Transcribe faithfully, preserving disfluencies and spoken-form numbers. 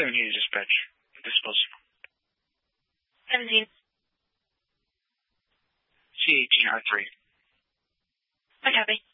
seventeen to dispatch. Dispose. seventeen. C eighteen R three. I copy.